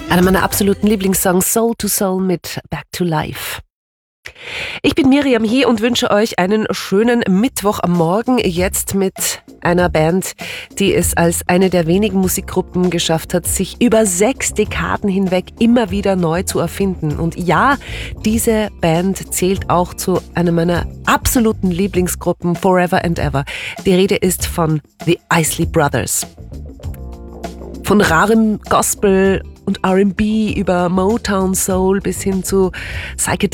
Einer meiner absoluten Lieblingssongs, Soul to Soul mit Back to Life. Ich bin Miriam hier und wünsche euch einen schönen Mittwoch am Morgen, jetzt mit einer Band, die es als eine der wenigen Musikgruppen geschafft hat, sich über 6 Dekaden hinweg immer wieder neu zu erfinden. Und ja, diese Band zählt auch zu einer meiner absoluten Lieblingsgruppen, Forever and Ever. Die Rede ist von The Isley Brothers. Von rarem Gospel und R&B über Motown Soul bis hin zu